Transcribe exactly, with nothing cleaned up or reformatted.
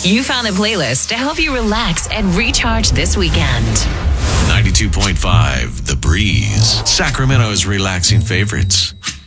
You found a playlist to help you relax and recharge this weekend. ninety-two point five The Breeze, Sacramento's relaxing favorites.